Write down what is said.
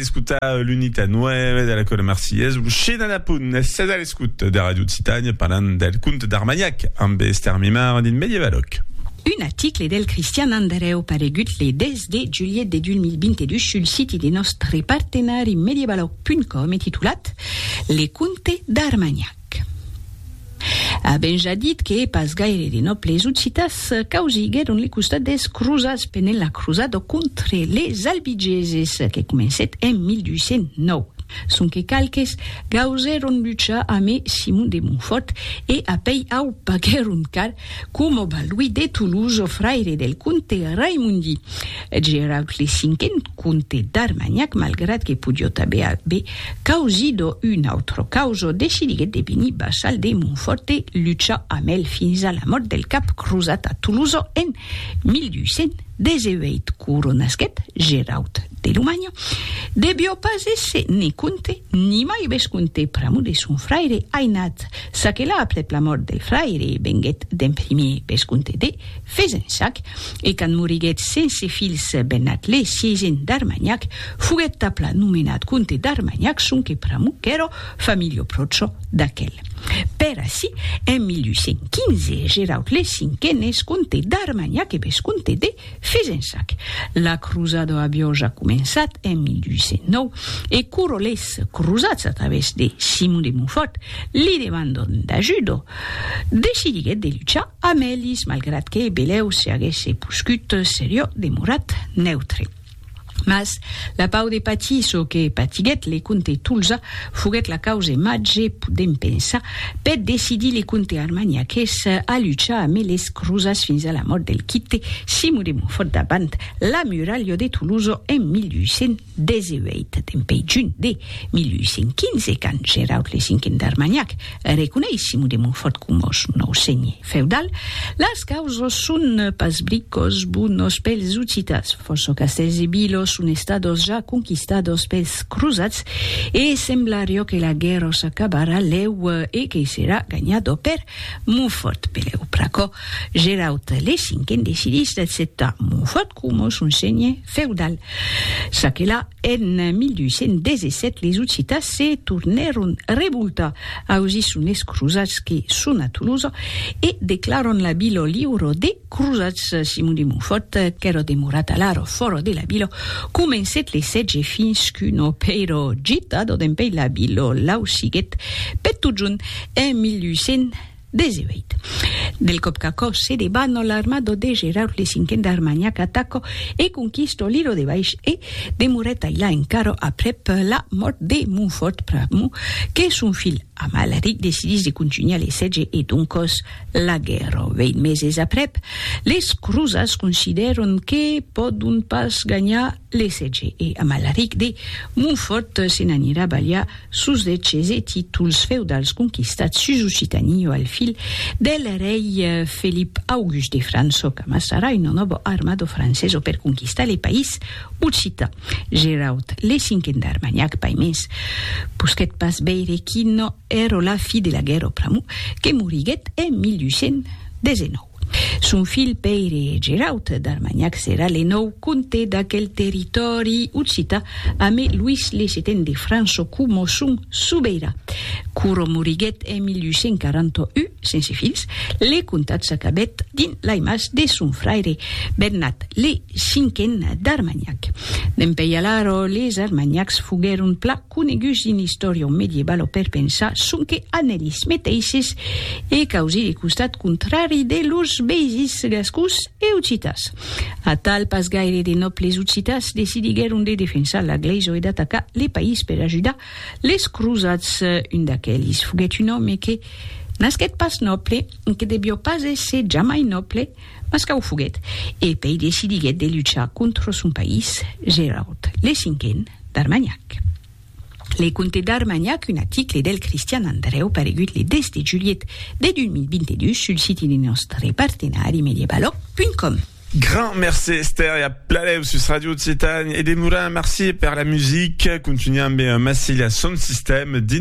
ascolta l'unità nuova della Colle Marseillaise, uscita da Pun, siete all'ascolto da Radio Titania, parlando del conte d'Armagnac, amb Esther Mimard din Medievaloc. Un article del Cristian Andreu paregut le 10 de juillet de 2022 sul sito dei nostri partenari medievaloc.com intitolat Le conte d'Armagnac. Abbiamo già detto che pas gaire de nobles ucitas causigueron le custades cruzats pendent la cruzada contra les albigeses che comencet en 1209. Sunt que calques gauseron lucha ame Simon de Montfort e apei au pagueron car como balui de Toulouse fraire del conte Raimundi. Geraut le cinquen conte d'Armagnac malgrat que pudiot haver causido un altro causo decidiguet de venir vassal de Montfort e lucha amel fins a la mort del cap cruzat a Toulouse en 1218 coronasquet Geraut de Lumagno debió pas esse ni conte ni mai vesconte pramu de son fraire Ainat, sa que la après la mort del fraire venguet d'en primer vesconte de Fezensac e can moriguet sense fils Bernat le siesen d'Armagnac fuguet tapla nomenat conte d'Armagnac son que pramu qu'ero familio procho d'aquel. Per així, en 1815, Geraut le cinquen es conte d'Armagnac e vesconte de Fezensac. La cruzada havia ja començat en 1809 e curo les cruzats a través de Simon de Montfort li demandon d'ajuda. Decidiguet de luchar amb ells, malgrat que beleu se haguesse puscut serio demorat neutre. Mas la pau de patiso que patiguet le conte Tulsa fuguet la causa magge podem pensar per decidir le conte armagnaques a luchar amb les cruzas fins a la mort del quite Simon de Montfort davant la muralla de Toulouse en 1818. Tempei juny de 1815, quand Geraut le cinquen d'Armagnac reconeix Simon de Montfort com un nou senye feudal, les causes són pas bricos bunos pels ucitats, forço castells i vilos son estados ja conquistados pels cruzats e semblario que la guerra s'acabarà leu e que serà guanyado per Montfort. Peleu praco, Geraut le cinquen decidís d'acceptar Montfort com un senye feudal. Sa que là, en 1817, les ucitats se torneron revoltar ausi son les cruzats que són a Toulouse e declaron la vilo lliure de cruzats. Simon de Montfort, que era demorat a l'aro fora de la vilo, comencet le setge fins qu'uno pero gitado d'empei la vilo lausiguet per tot junt en 1818. Del cop caco se debano l'armado de Geraut le cinquen d'Armagnac ataco e conquisto l'iro de baix e demoret aïla encaro aprep la mort de Montfort pramu que son fill Amalric decidís de continuar le setge e doncos la guerra. 20 meses aprep, les cruzas consideron que podun pas gagnar le setge e Amalric de Montfort se n'anirà ballar sus de cese títols feudals conquistats sus Occitania al fil del rei Philippe Auguste de França, que amassarà un nou armado franceso per conquistar le país occità. Geraut le cinquen d'Armagnac paimens pusquet pas beire quino era la fi de la guerra pramu que moriguet en 1819. Son fill Pere Geraut d'Armagnac serà le nou conte d'aquel territori occità ame Louis le Septent de França com son sobeirà. Curo moriguet en 1841 sense fills, le comtats s'acabet din l'aimas de son fraire Bernat le cinquen d'Armagnac. D'empei alaro, les Armagnacs fugueron pla coneguts in història medievalo per pensar sonque anelis meteixes e causi de costat contrari de los beisis gascus e occitas. A tal pas gaire de nobles occitas decidigueron de defensar la gleisa e d'atacar le país per ajudar les cruzats. Un d'aquelis fuguet un home que nasquet pas noble, que debió pas ésser jamais noble, mas qu'au fuguet, e pei decidiguet de luchar contra son país, Geraut le cinquen d'Armagnac. Le conte d'Armagnac, un article del Cristian Andreu paregut le 10 de juillet de 2022 sul sito de nostre partenari medievaloc.com. Grand merci Esther et à Plalev sur Radio Titane et des moulins merci per la musique. Continuons à Massilia Sound System.